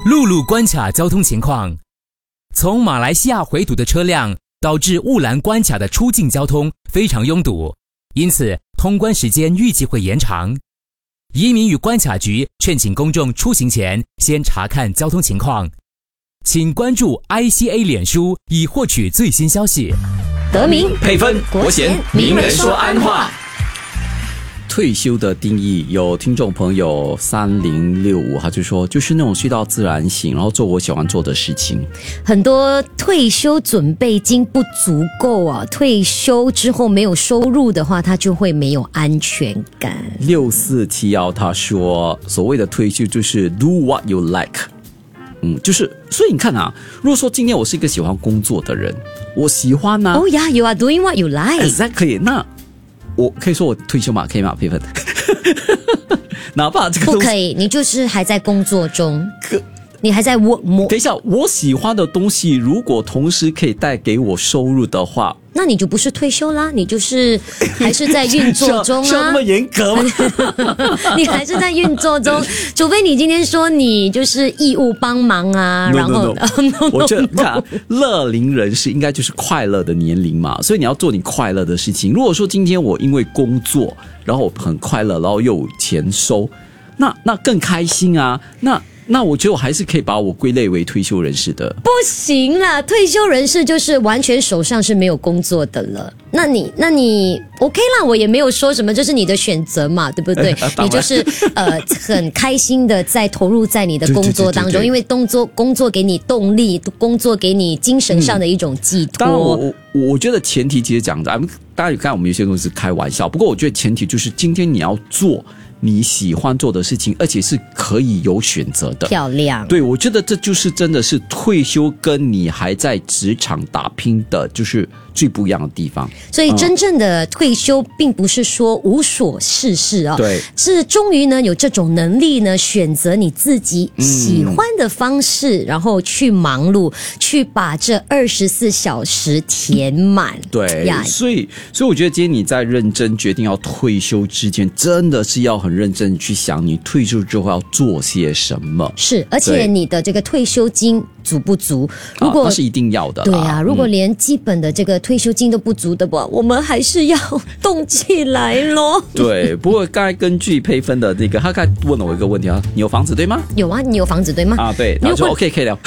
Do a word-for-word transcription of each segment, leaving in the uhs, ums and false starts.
陆路关卡交通情况，从马来西亚回堵的车辆导致雾兰关卡的出境交通非常拥堵，因此通关时间预计会延长。移民与关卡局劝请公众出行前先查看交通情况，请关注 I C A 脸书以获取最新消息。 得名配分国贤名人说安话。 退休的定义，有听众朋友三零六五，他就说就是那种睡到自然醒，然后做我喜欢做的事情。 很多退休准备金不足够啊，退休之后没有收入的话，他就会没有安全感。 六四七幺他说，所谓的退休就是 do what you like。嗯，就是所以你看啊，如果说今天我是一个喜欢工作的人，我喜欢呢、啊。 Oh yeah, you are doing what you like. Exactly， 那我可以说我退休吗？可以吗？佩芬，哪怕这个不可以，你就是还在工作中，你还在 work more。 等一下，我喜欢的东西如果同时可以带给我收入的话， 那你就不是退休啦，你就是还是在运作中啊。 是那么严格吗？ 你还是在运作中，除非你今天说你就是义务帮忙啊。 no, 然后 no, no. 我觉得看、啊、乐龄人士应该就是快乐的年龄嘛，所以你要做你快乐的事情。如果说今天我因为工作然后我很快乐，然后又有钱收，那那更开心啊。那那我觉得我还是可以把我归类为退休人士的。 不行啦，退休人士就是完全手上是没有工作的了。那你那你 OK 啦，我也没有说什么，这是你的选择嘛，对不对？ 哎啊、 你就是呃很开心的在投入在你的工作当中，对对对对对，因为工作工作给你动力，工作给你精神上的一种寄托。 当然我我我觉得前提其实讲的，大家有看我们有些东西是开玩笑，不过我觉得前提就是今天你要做你喜欢做的事情，而且是可以有选择的。 漂亮。 对，我觉得这就是真的是退休跟你还在职场打拼的就是最不一样的地方。 所以真正的退休并不是说无所事事啊、哦， 对， 是终于呢有这种能力呢，选择你自己喜欢的方式、嗯、然后去忙碌，去把这二十四小时填满。 对呀，所以所以我觉得今天你在认真决定要退休之前，真的是要很认真去想你退休之后要做些什么。 是，而且你的这个退休金足不足？如果、 啊、那是一定要的啦。 对啊，如果连基本的这个退休金都不足的话、嗯、我们还是要动起来咯。 对，不过刚才根据配分的这个，他刚才问了我一个问题啊，你有房子对吗？ 有啊，你有房子对吗？ 啊，对，然后就 OK 可以聊。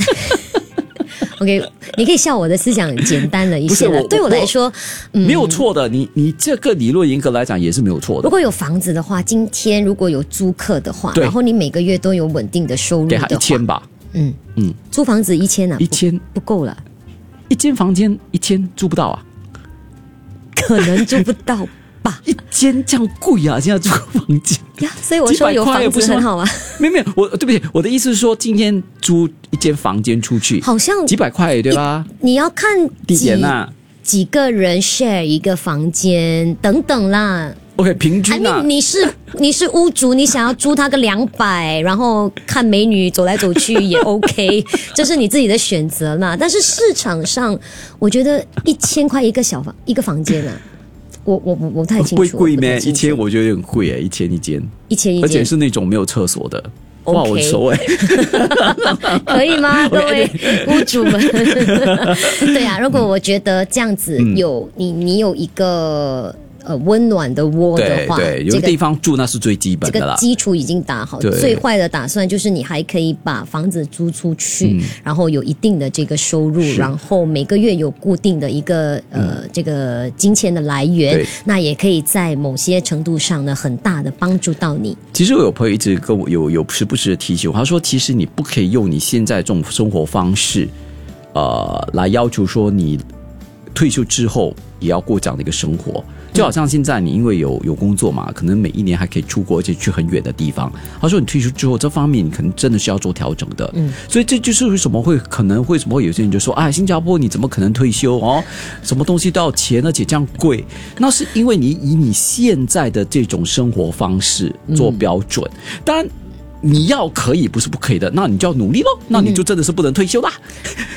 OK， 你可以笑我的思想简单了一些了。对我来说、 嗯，没有错的。你你这个理论严格来讲也是没有错的。 如果有房子的话，今天如果有租客的话，然后你每个月都有稳定的收入的话， 给他一千吧。 嗯嗯，租房子一千啊， 一千不够了。 一间房间一千租不到啊？ 可能租不到吧？ 一间这样贵啊！现在租个房间呀，所以我说有房子很好啊。 没有没有，我对不起，我的意思是说，今天租一间房间出去， 好像几百块对吧？ 你要看地点啊， 几个人 share 一个房间等等啦。 OK， 平均啊， 你是你是屋主，你想要租他个两百，然后看美女走来走去也 OK， 这是你自己的选择啦。但是市场上，我觉得一千块一个小房一个房间啊，我我我不太清楚。 贵贵咩？一千我觉得有点贵诶，一千一间， 一千一间， 而且是那种没有厕所的。 Okay. 哇，我熟哎， 可以吗？各位屋主们，对啊，如果我觉得这样子有、嗯、你，你有一个。呃，温暖的窝的话， 对对，有个地方住那是最基本的啦。 这个基础已经打好，最坏的打算就是你还可以把房子租出去，嗯、然后有一定的这个收入，然后每个月有固定的一个呃、嗯、这个金钱的来源，那也可以在某些程度上呢，很大的帮助到你。 其实我有朋友一直跟我有有时不时的提醒我，他说，其实你不可以用你现在这种生活方式，呃，来要求说你退休之后也要过这样的一个生活。就好像现在你因为有有工作嘛，可能每一年还可以出国，而且去很远的地方。他说你退休之后这方面你可能真的是要做调整的。嗯，所以这就是为什么会可能为什么会有些人就说，哎，新加坡你怎么可能退休哦？什么东西都要钱，而且这样贵。那是因为你以你现在的这种生活方式做标准。当然你要可以不是不可以的，那你就要努力咯，那你就真的是不能退休啦。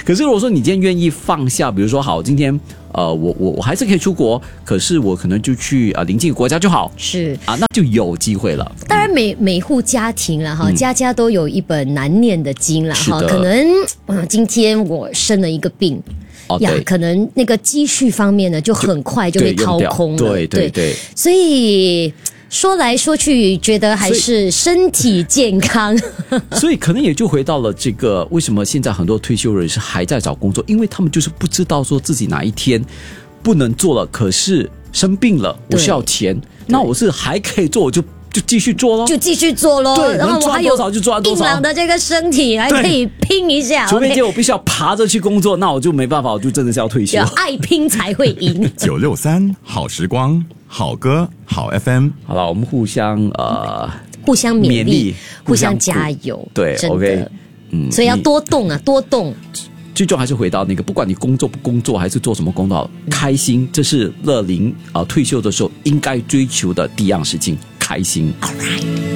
可是如果说你今天愿意放下，比如说好，今天呃，我我我还是可以出国，可是我可能就去呃邻近国家就好， 是啊，那就有机会了。 当然每每户家庭了哈，嗯、家家都有一本难念的经了哈，可能嗯，今天我生了一个病。 哦、 呀，可能那个积蓄方面呢，就很快就被掏空了。 对对 对, 对， 所以说来说去，觉得还是身体健康。 所以, 所以可能也就回到了这个，为什么现在很多退休人士还在找工作？因为他们就是不知道说自己哪一天不能做了，可是生病了，我需要钱，那我是还可以做，我就。就继续做咯， 就继续做咯。 对， 然后我还有硬朗的这个身体，还可以拼一下。 除非今天我必须要爬着去工作，那我就没办法，我就真的是要退休。 爱拼才会赢。 九六三好时光，好歌，好 F M。 好了，我们互相呃， 互相勉励， 勉励互相加油。 对 ，OK， 嗯，所以要多动啊，多动。 最终还是回到那个，不管你工作不工作，还是做什么工作，开心，这是乐龄啊、呃、退休的时候应该追求的第一样事情，开心。 All right。